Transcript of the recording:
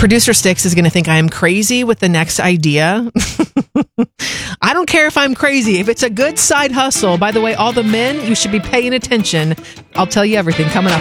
Producer Sticks is going to think I am crazy with the next idea. I don't care if I'm crazy. If it's a good side hustle, by the way, all the men, you should be paying attention. I'll tell you everything coming up.